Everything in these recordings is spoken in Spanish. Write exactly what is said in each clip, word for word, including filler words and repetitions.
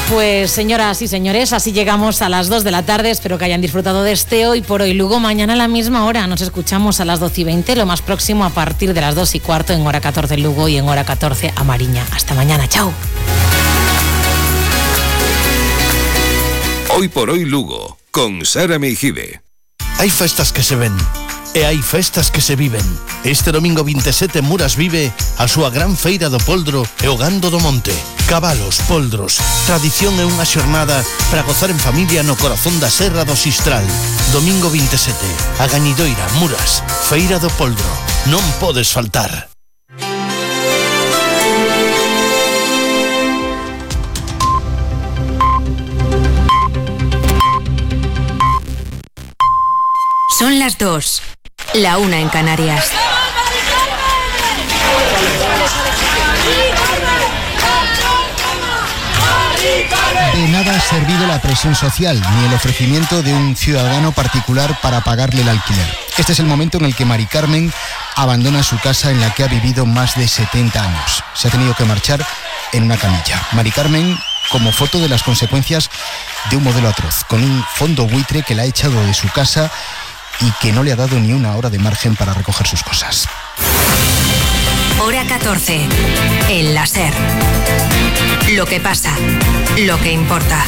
Pues señoras y señores, así llegamos a las dos de la tarde. Espero que hayan disfrutado de este Hoy por Hoy Lugo. Mañana a la misma hora nos escuchamos a las doce y veinte, lo más próximo a partir de las dos y cuarto en hora catorce Lugo y en hora catorce a Mariña. Hasta mañana, chao. Hoy por Hoy Lugo, con Sara Meijide. Hai festas que se ven e hai festas que se viven. Este domingo veintisiete Muras vive a súa gran feira do Poldro e o gando do monte. Cabalos, poldros, tradición e unha xornada para gozar en familia no corazón da Serra do Sistral. Domingo veintisiete, a Gañidoira, Muras, feira do Poldro. Non podes faltar. Son las dos, la una en Canarias. De nada ha servido la presión social ni el ofrecimiento de un ciudadano particular para pagarle el alquiler. Este es el momento en el que Mari Carmen abandona su casa en la que ha vivido más de setenta años. Se ha tenido que marchar en una camilla. Mari Carmen como foto de las consecuencias de un modelo atroz, con un fondo buitre que la ha echado de su casa y que no le ha dado ni una hora de margen para recoger sus cosas. Hora catorce, el láser. Lo que pasa, lo que importa.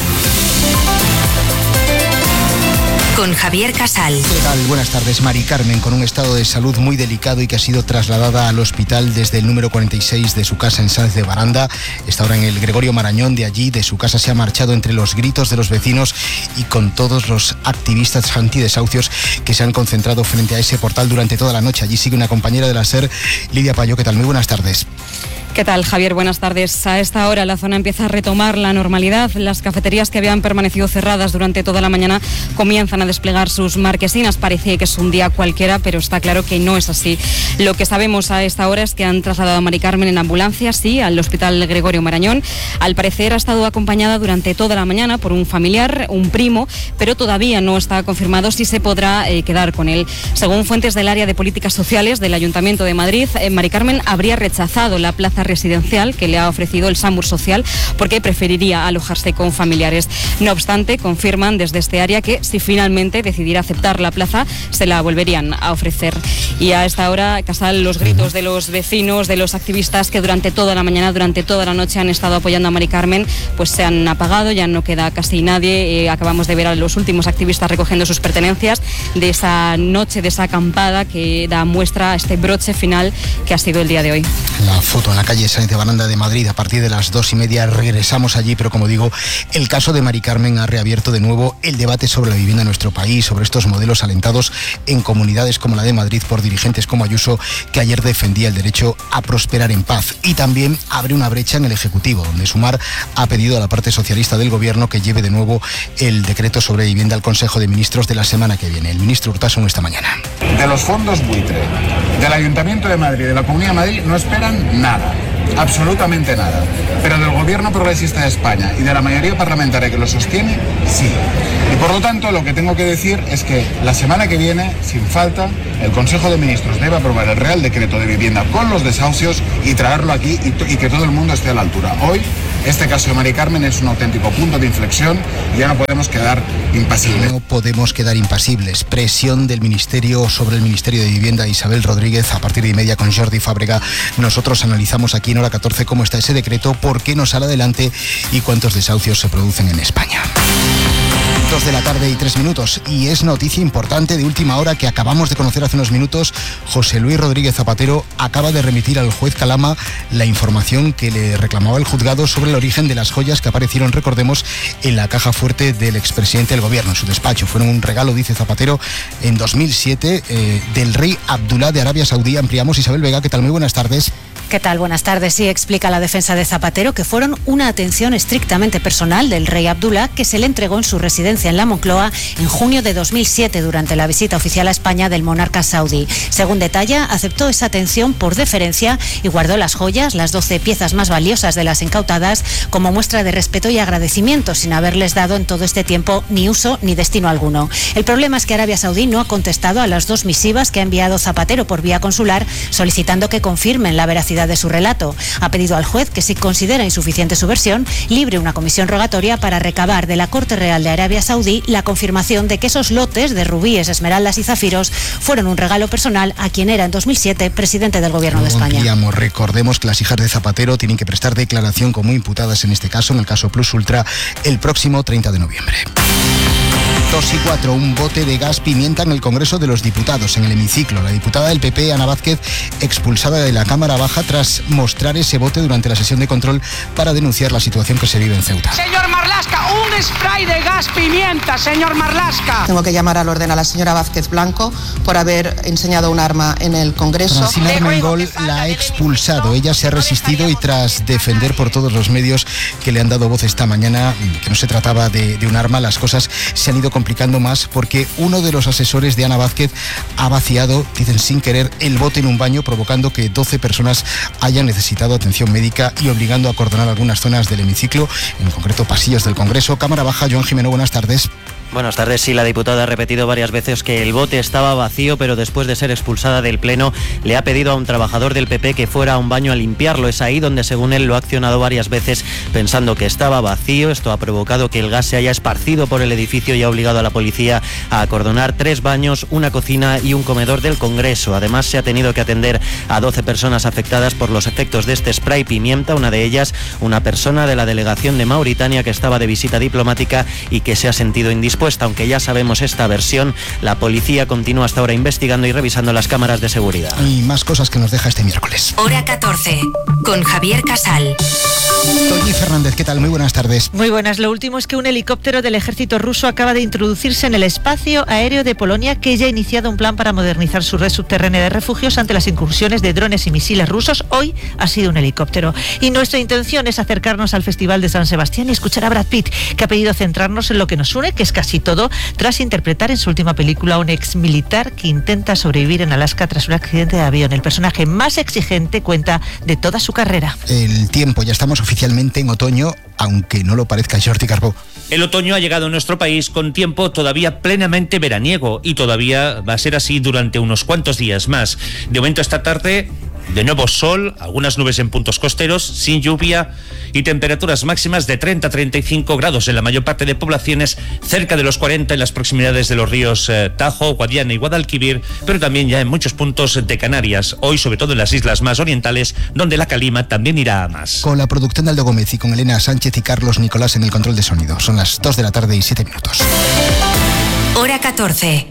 Con Javier Casal. ¿Qué tal? Buenas tardes. Mari Carmen, con un estado de salud muy delicado y que ha sido trasladada al hospital desde el número cuarenta y seis de su casa en Sáenz de Baranda. Está ahora en el Gregorio Marañón. De allí, de su casa, se ha marchado entre los gritos de los vecinos y con todos los activistas antidesahucios que se han concentrado frente a ese portal durante toda la noche. Allí sigue una compañera de la SER, Lidia Payó. ¿Qué tal? Muy buenas tardes. ¿Qué tal, Javier? Buenas tardes. A esta hora la zona empieza a retomar la normalidad. Las cafeterías que habían permanecido cerradas durante toda la mañana comienzan a desplegar sus marquesinas. Parece que es un día cualquiera, pero está claro que no es así. Lo que sabemos a esta hora es que han trasladado a Mari Carmen en ambulancia, sí, al Hospital Gregorio Marañón. Al parecer ha estado acompañada durante toda la mañana por un familiar, un primo, pero todavía no está confirmado si se podrá eh, quedar con él. Según fuentes del área de políticas sociales del Ayuntamiento de Madrid, eh, Mari Carmen habría rechazado la plaza residencial que le ha ofrecido el SAMUR Social porque preferiría alojarse con familiares. No obstante, confirman desde este área que si finalmente decidiera aceptar la plaza, se la volverían a ofrecer. Y a esta hora, Casal, los gritos de los vecinos, de los activistas que durante toda la mañana, durante toda la noche han estado apoyando a Mari Carmen, pues se han apagado, ya no queda casi nadie. Eh, acabamos de ver a los últimos activistas recogiendo sus pertenencias de esa noche, de esa acampada que da muestra a este broche final que ha sido el día de hoy. La foto en la calle Sáenz de Baranda de Madrid, a partir de las dos y media regresamos allí, pero como digo, el caso de Mari Carmen ha reabierto de nuevo el debate sobre la vivienda en nuestro país, sobre estos modelos alentados en comunidades como la de Madrid por dirigentes como Ayuso, que ayer defendía el derecho a prosperar en paz. Y también abre una brecha en el Ejecutivo, donde Sumar ha pedido a la parte socialista del Gobierno que lleve de nuevo el decreto sobre vivienda al Consejo de Ministros de la semana que viene. El ministro Urtasun esta mañana. De los fondos buitre, del Ayuntamiento de Madrid, de la Comunidad de Madrid, no esperan nada. Absolutamente nada. Pero del Gobierno Progresista de España y de la mayoría parlamentaria que lo sostiene, sí. Y por lo tanto, lo que tengo que decir es que la semana que viene, sin falta, el Consejo de Ministros debe aprobar el Real Decreto de Vivienda con los desahucios y traerlo aquí y, y que todo el mundo esté a la altura. Hoy, este caso de Mari Carmen es un auténtico punto de inflexión y ya no podemos quedar impasibles. No podemos quedar impasibles. Presión del Ministerio sobre el Ministerio de Vivienda. Isabel Rodríguez, a partir de y media con Jordi Fábrega. Nosotros analizamos aquí en hora catorce cómo está ese decreto, por qué no sale adelante y cuántos desahucios se producen en España. Dos de la tarde y tres minutos. Y es noticia importante de última hora que acabamos de conocer hace unos minutos. José Luis Rodríguez Zapatero acaba de remitir al juez Calama la información que le reclamaba el juzgado sobre el origen de las joyas que aparecieron, recordemos, en la caja fuerte del expresidente del gobierno, en su despacho. Fueron un regalo, dice Zapatero, en dos mil siete eh, del rey Abdulá de Arabia Saudí. Ampliamos. Isabel Vega, ¿qué tal? Muy buenas tardes. ¿Qué tal? Buenas tardes. Sí, explica la defensa de Zapatero que fueron una atención estrictamente personal del rey Abdulá, que se le entregó en su residencia en la Moncloa en junio de dos mil siete durante la visita oficial a España del monarca saudí. Según detalla, aceptó esa atención por deferencia y guardó las joyas, las doce piezas más valiosas de las incautadas, como muestra de respeto y agradecimiento, sin haberles dado en todo este tiempo ni uso ni destino alguno. El problema es que Arabia Saudí no ha contestado a las dos misivas que ha enviado Zapatero por vía consular, solicitando que confirmen la veracidad veracidad de su relato. Ha pedido al juez que, si considera insuficiente su versión, libre una comisión rogatoria para recabar de la Corte Real de Arabia Saudí la confirmación de que esos lotes de rubíes, esmeraldas y zafiros fueron un regalo personal a quien era en dos mil siete presidente del Gobierno de España. Ampliamos. Recordemos que las hijas de Zapatero tienen que prestar declaración como imputadas en este caso, en el caso Plus Ultra, el próximo treinta de noviembre. dos y cuatro, un bote de gas pimienta en el Congreso de los Diputados, en el hemiciclo. La diputada del P P, Ana Vázquez, expulsada de la Cámara Baja tras mostrar ese bote durante la sesión de control para denunciar la situación que se vive en Ceuta. Señor Marlaska, un spray de gas pimienta, señor Marlaska. Tengo que llamar al orden a la señora Vázquez Blanco por haber enseñado un arma en el Congreso. Francina Armengol la ha expulsado. Ella se ha resistido y tras defender por todos los medios que le han dado voz esta mañana que no se trataba de, de un arma, las cosas se han ido complicando más porque uno de los asesores de Ana Vázquez ha vaciado, dicen sin querer, el bote en un baño, provocando que doce personas hayan necesitado atención médica y obligando a acordonar algunas zonas del hemiciclo, en concreto pasillos del Congreso. Cámara Baja, Joan Jimeno, buenas tardes. Buenas tardes. Sí, la diputada ha repetido varias veces que el bote estaba vacío, pero después de ser expulsada del Pleno le ha pedido a un trabajador del P P que fuera a un baño a limpiarlo. Es ahí donde, según él, lo ha accionado varias veces pensando que estaba vacío. Esto ha provocado que el gas se haya esparcido por el edificio y ha obligado a la policía a acordonar tres baños, una cocina y un comedor del Congreso. Además, se ha tenido que atender a doce personas afectadas por los efectos de este spray pimienta, una de ellas una persona de la delegación de Mauritania que estaba de visita diplomática y que se ha sentido indispuesta. Aunque ya sabemos esta versión, la policía continúa hasta ahora investigando y revisando las cámaras de seguridad. Y más cosas que nos deja este miércoles. Hora catorce, con Javier Casal. Toñi Fernández, ¿qué tal? Muy buenas tardes. Muy buenas. Lo último es que un helicóptero del ejército ruso acaba de introducirse en el espacio aéreo de Polonia, que ya ha iniciado un plan para modernizar su red subterránea de refugios ante las incursiones de drones y misiles rusos. Hoy ha sido un helicóptero. Y nuestra intención es acercarnos al Festival de San Sebastián y escuchar a Brad Pitt, que ha pedido centrarnos en lo que nos une, que es casi todo, tras interpretar en su última película a un ex militar que intenta sobrevivir en Alaska tras un accidente de avión. El personaje más exigente cuenta de toda su carrera. El tiempo, ya estamos oficialmente en otoño, aunque no lo parezca, Jordi Carbó. El otoño ha llegado a nuestro país con tiempo todavía plenamente veraniego y todavía va a ser así durante unos cuantos días más. De momento esta tarde, de nuevo sol, algunas nubes en puntos costeros, sin lluvia y temperaturas máximas de treinta a treinta y cinco grados en la mayor parte de poblaciones, cerca de los cuarenta en las proximidades de los ríos eh, Tajo, Guadiana y Guadalquivir, pero también ya en muchos puntos de Canarias, hoy sobre todo en las islas más orientales, donde la calima también irá a más. Con la producción de Aldo Gómez y con Elena Sánchez y Carlos Nicolás en el control de sonido. Son las dos de la tarde y siete minutos. Hora catorce.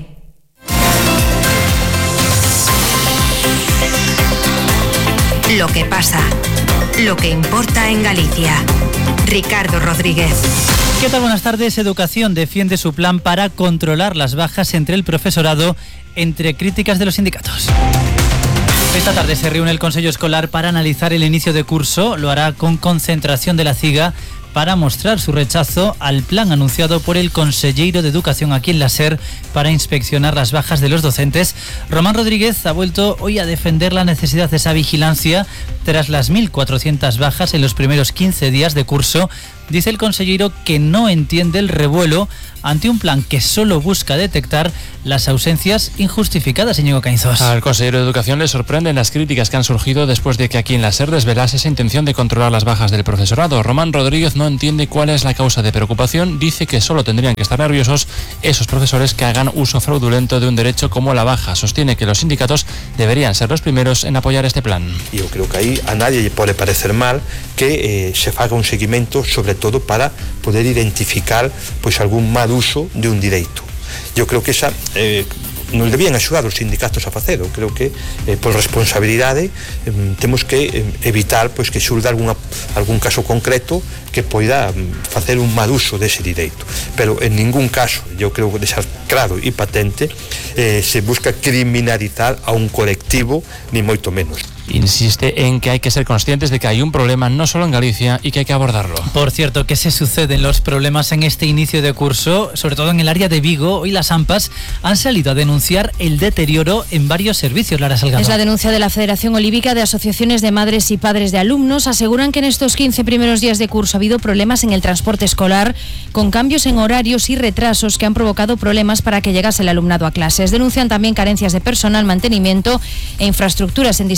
Lo que pasa, lo que importa en Galicia. Ricardo Rodríguez. ¿Qué tal? Buenas tardes. Educación defiende su plan para controlar las bajas entre el profesorado, entre críticas de los sindicatos. Esta tarde se reúne el Consejo Escolar para analizar el inicio de curso. Lo hará con concentración de la CIGA para mostrar su rechazo al plan anunciado por el consejero de Educación aquí en la SER para inspeccionar las bajas de los docentes. Román Rodríguez ha vuelto hoy a defender la necesidad de esa vigilancia tras las mil cuatrocientas bajas en los primeros quince días de curso. Dice el consejero que no entiende el revuelo ante un plan que solo busca detectar las ausencias injustificadas. Íñigo Caínzos. Al consejero de Educación le sorprenden las críticas que han surgido después de que aquí en la SER desvelase esa intención de controlar las bajas del profesorado. Román Rodríguez no entiende cuál es la causa de preocupación. Dice que solo tendrían que estar nerviosos esos profesores que hagan uso fraudulento de un derecho como la baja. Sostiene que los sindicatos deberían ser los primeros en apoyar este plan. Yo creo que ahí a nadie le puede parecer mal que eh, se haga un seguimiento, sobre todo para poder identificar pues algún mal uso de un derecho. Yo creo que esa eh, nos debían axudar os sindicatos a facelo. Creo que eh, por responsabilidade eh, temos que eh, evitar pois, que xurda alguna, algún caso concreto que poida facer un mal uso dese direito, pero en ningún caso, yo creo que deixar claro e patente, eh, se busca criminalizar a un colectivo, ni moito menos. Insiste en que hay que ser conscientes de que hay un problema no solo en Galicia y que hay que abordarlo. Por cierto, ¿qué se suceden los problemas en este inicio de curso? Sobre todo en el área de Vigo. Hoy las AMPAs han salido a denunciar el deterioro en varios servicios. Lara Salgado. Es la denuncia de la Federación Olívica de Asociaciones de Madres y Padres de Alumnos. Aseguran que en estos quince primeros días de curso ha habido problemas en el transporte escolar, con cambios en horarios y retrasos que han provocado problemas para que llegase el alumnado a clases. Denuncian también carencias de personal, mantenimiento e infraestructuras en distintos centros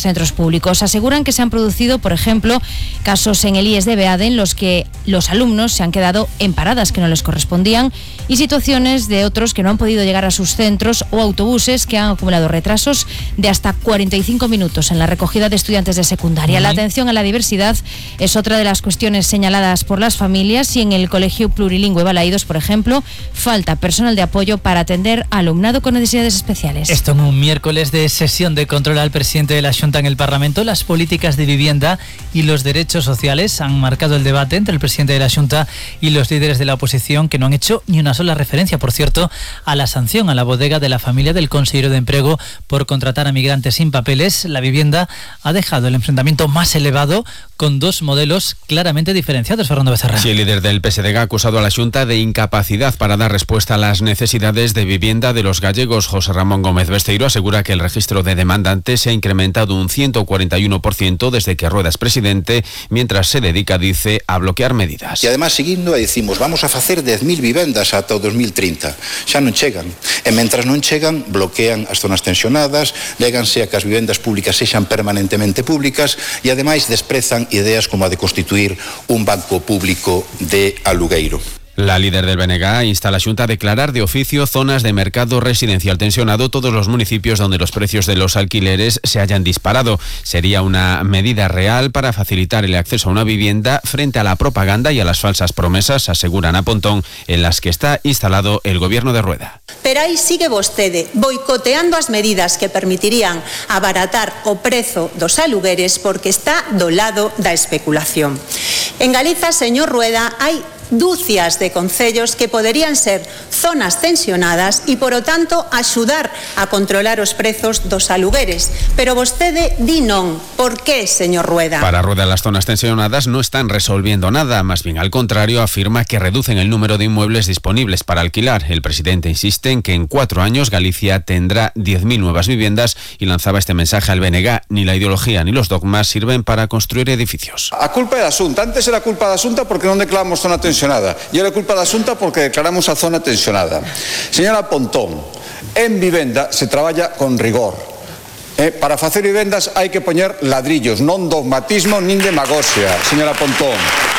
centros públicos. Aseguran que se han producido, por ejemplo, casos en el I E S de Beade en los que los alumnos se han quedado en paradas que no les correspondían y situaciones de otros que no han podido llegar a sus centros o autobuses que han acumulado retrasos de hasta cuarenta y cinco minutos en la recogida de estudiantes de secundaria. Uh-huh. La atención a la diversidad es otra de las cuestiones señaladas por las familias y en el Colegio Plurilingüe Balaídos, por ejemplo, falta personal de apoyo para atender a alumnado con necesidades especiales. Esto en un miércoles de sesión de control al presidente de la Xunta en el Parlamento. Las políticas de vivienda y los derechos sociales han marcado el debate entre el presidente de la Xunta y los líderes de la oposición, que no han hecho ni una sola referencia, por cierto, a la sanción a la bodega de la familia del consejero de Empleo por contratar a migrantes sin papeles. La vivienda ha dejado el enfrentamiento más elevado con dos modelos claramente diferenciados. Fernando Becerra. Sí, el líder del P S D G ha acusado a la Xunta de incapacidad para dar respuesta a las necesidades de vivienda de los gallegos. José Ramón Gómez Besteiro asegura que el registro de demandantes se ha incrementado un ciento cuarenta y uno por ciento desde que Rueda es presidente, mientras se dedica, dice, a bloquear medidas. E además, seguindo, decimos, vamos a facer dez mil vivendas ata o dos mil trinta. Xa non chegan. E mentras non chegan, bloquean as zonas tensionadas, léganse a que as vivendas públicas sexan permanentemente públicas e ademais desprezan ideas como a de constituir un banco público de alugueiro. La líder del B N G insta a la Xunta a declarar de oficio zonas de mercado residencial tensionado todos los municipios donde los precios de los alquileres se hayan disparado. Sería una medida real para facilitar el acceso a una vivienda frente a la propaganda y a las falsas promesas, aseguran a Pontón, en las que está instalado el gobierno de Rueda. Pero aí sigue vostede boicoteando as medidas que permitirían abaratar o prezo dos alugueres porque está do lado da especulación. En Galiza, señor Rueda, hai dúcias de concellos que poderían ser zonas tensionadas e, por o tanto, axudar a controlar os prezos dos alugueres. Pero vostede di non. Por qué, señor Rueda? Para Rueda, las zonas tensionadas no están resolviendo nada. Más bien, al contrario, afirma que reducen el número de inmuebles disponibles para alquilar. El presidente insiste en que en cuatro años Galicia tendrá diez mil nuevas viviendas y lanzaba este mensaje al B N G. Ni la ideología ni los dogmas sirven para construir edificios. A culpa é da Xunta. Antes era culpa da Xunta porque non declaramos zona tensionada. E era culpa da Xunta porque declaramos a zona tensionada. Señora Pontón, en vivenda se traballa con rigor. Eh, para facer vivendas hai que poñer ladrillos, non dogmatismo nin demagoxia, señora Pontón.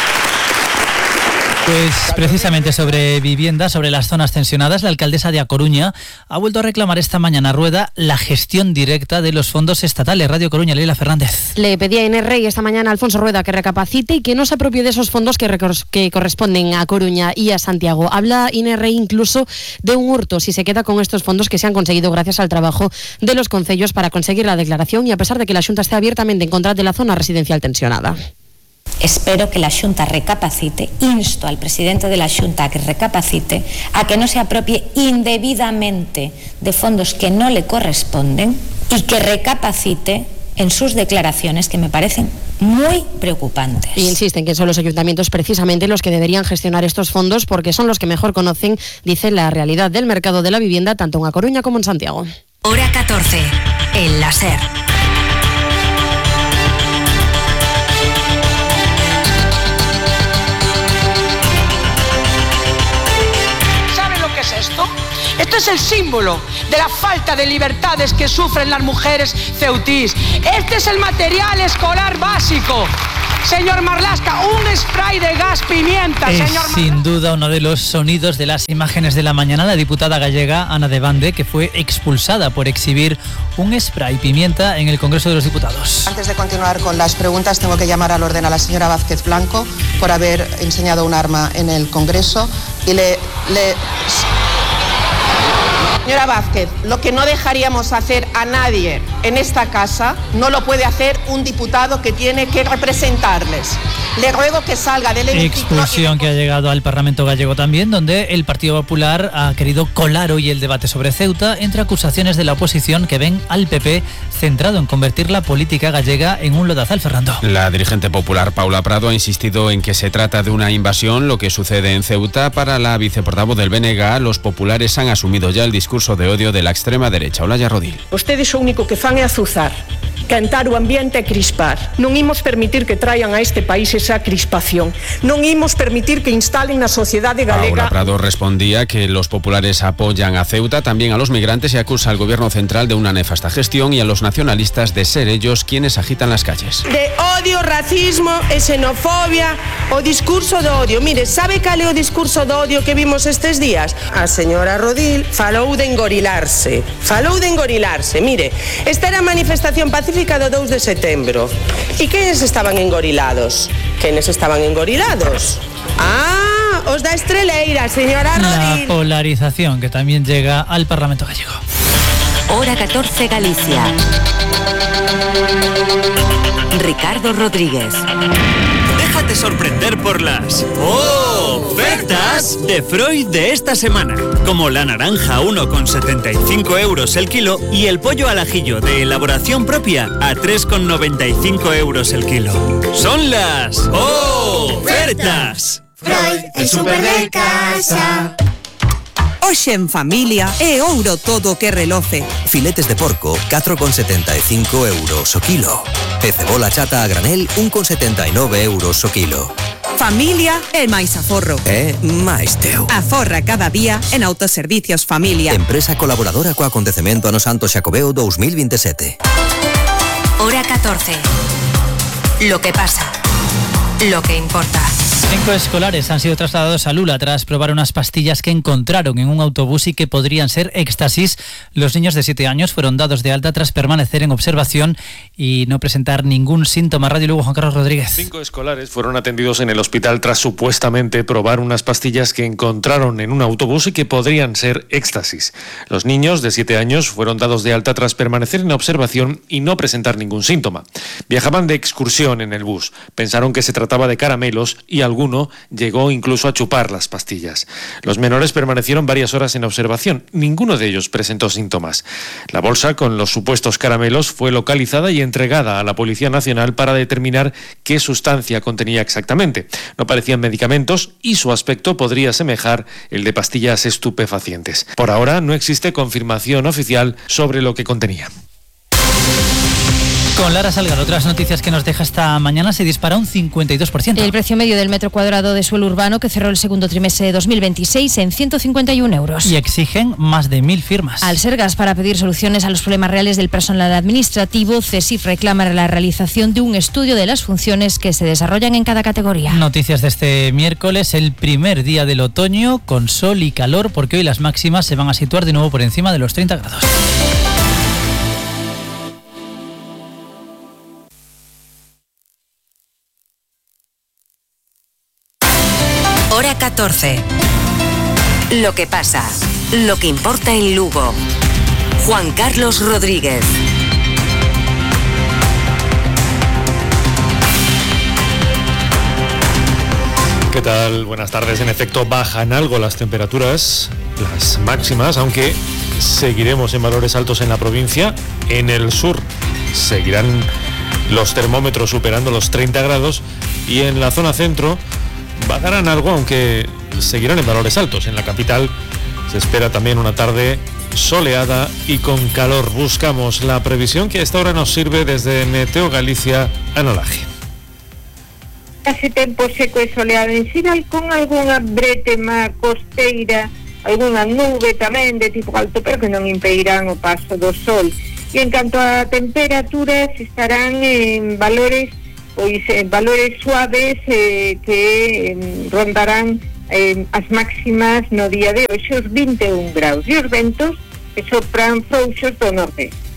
Pues precisamente sobre vivienda, sobre las zonas tensionadas, la alcaldesa de A Coruña ha vuelto a reclamar esta mañana a Rueda la gestión directa de los fondos estatales. Radio Coruña, Leila Fernández. Le pedía a Inés Rey esta mañana a Alfonso Rueda que recapacite y que no se apropie de esos fondos que, que corresponden a Coruña y a Santiago. Habla Inés Rey incluso de un hurto si se queda con estos fondos que se han conseguido gracias al trabajo de los concellos para conseguir la declaración y a pesar de que la Xunta esté abiertamente en contra de la zona residencial tensionada. Espero que la Xunta recapacite, insto al presidente de la Xunta a que recapacite, a que no se apropie indebidamente de fondos que no le corresponden y que recapacite en sus declaraciones, que me parecen muy preocupantes. Y insisten que son los ayuntamientos precisamente los que deberían gestionar estos fondos porque son los que mejor conocen, dice, la realidad del mercado de la vivienda tanto en A Coruña como en Santiago. Hora catorce, el láser. Esto? Esto es el símbolo de la falta de libertades que sufren las mujeres ceutís. Este es el material escolar básico. Señor Marlaska, un spray de gas pimienta. Es señor sin duda uno de los sonidos de las imágenes de la mañana. La diputada gallega Ana de Bande, que fue expulsada por exhibir un spray pimienta en el Congreso de los Diputados. Antes de continuar con las preguntas, tengo que llamar al orden a la señora Vázquez Blanco por haber enseñado un arma en el Congreso y le... le... Señora Vázquez, lo que no dejaríamos hacer a nadie en esta casa, no lo puede hacer un diputado que tiene que representarles. Le ruego que salga del hemiciclo. Expulsión que ha llegado al Parlamento gallego también, donde el Partido Popular ha querido colar hoy el debate sobre Ceuta entre acusaciones de la oposición que ven al P P centrado en convertir la política gallega en un lodazal. Fernando. La dirigente popular Paula Prado ha insistido en que se trata de una invasión, lo que sucede en Ceuta. Para la viceportavoz del B N G, los populares han asumido ya el discurso de odio de la extrema derecha. Olaya Rodil. Ustedes o único que fan é azuzar quentar o ambiente e crispar. Non imos permitir que traian a este país esa crispación. Non imos permitir que instalen na sociedade galega. Paula Prado respondía que los populares apoyan a Ceuta, también a los migrantes, y acusa al gobierno central de una nefasta gestión y a los nacionalistas de ser ellos quienes agitan las calles. De odio, racismo e xenofobia, o discurso de odio. Mire, sabe cal é o discurso de odio que vimos estes días? A señora Rodil falou de engorilarse. Falou de engorilarse. Mire, esta era a manifestación pacífica do dous de setembro. E quenes estaban engorilados? Quenes estaban engorilados? Ah, os da Estreleira, señora Rodil. La polarización que también llega al Parlamento gallego. Hora catorce Galicia. Ricardo Rodríguez. Déjate sorprender por las ofertas de Freud de esta semana, como la naranja a uno con setenta y cinco euros el kilo y el pollo al ajillo de elaboración propia a tres con noventa y cinco euros el kilo. Son las ofertas. Freud, el super de casa. Hoxe en familia é ouro todo que reloce. Filetes de porco, catro con setenta e cinco euros o kilo. E cebola chata a granel, un con setenta e nove euros o kilo. Familia é máis aforro. É máis teu. Aforra cada día en Autoservicios Familia. Empresa colaboradora co acontecemento Ano Santo Xacobeo dos mil veintisiete. Hora catorce. Lo que pasa. Lo que importa. Cinco escolares han sido trasladados a Lula tras probar unas pastillas que encontraron en un autobús y que podrían ser éxtasis. Los niños de siete años fueron dados de alta tras permanecer en observación y no presentar ningún síntoma. Radio Lugo, Juan Carlos Rodríguez. Cinco escolares fueron atendidos en el hospital tras supuestamente probar unas pastillas que encontraron en un autobús y que podrían ser éxtasis. Los niños de siete años fueron dados de alta tras permanecer en observación y no presentar ningún síntoma. Viajaban de excursión en el bus. Pensaron que se trataba de caramelos y alguno llegó incluso a chupar las pastillas. Los menores permanecieron varias horas en observación. Ninguno de ellos presentó síntomas. La bolsa con los supuestos caramelos fue localizada y entregada a la Policía Nacional para determinar qué sustancia contenía exactamente. No parecían medicamentos y su aspecto podría asemejar el de pastillas estupefacientes. Por ahora no existe confirmación oficial sobre lo que contenía. Con Lara Salgado, otras noticias que nos deja esta mañana, se dispara un cincuenta y dos por ciento. El precio medio del metro cuadrado de suelo urbano, que cerró el segundo trimestre de dos mil veintiséis en ciento cincuenta y un euros. Y exigen más de mil firmas. Al Sergas, para pedir soluciones a los problemas reales del personal administrativo, CESIF reclama la realización de un estudio de las funciones que se desarrollan en cada categoría. Noticias de este miércoles, el primer día del otoño, con sol y calor, porque hoy las máximas se van a situar de nuevo por encima de los treinta grados. Hora catorce. Lo que pasa. Lo que importa en Lugo. Juan Carlos Rodríguez. ¿Qué tal? Buenas tardes. En efecto, bajan algo las temperaturas, las máximas, aunque seguiremos en valores altos en la provincia. En el sur seguirán los termómetros superando los treinta grados y en la zona centro bajarán algo, aunque seguirán en valores altos. En la capital se espera también una tarde soleada y con calor. Buscamos la previsión que a esta hora nos sirve desde Meteo Galicia, Ana Laje. Hace tempo seco e soleado en Xeral, con algunha bretema costeira, algunha nube tamén de tipo alto, pero que non impedirán o paso do sol. E en canto a temperaturas, estarán en valores pois en valores suaves eh, que eh, rondarán eh, as máximas no día de hoxe os vinte e un graus e os ventos que sopran frouxos do norte.